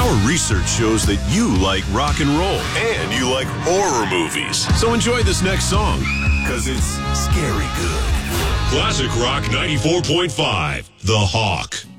Our research shows that you like rock and roll and you like horror movies. So enjoy this next song, because it's scary good. Classic Rock 94.5, The Hawk.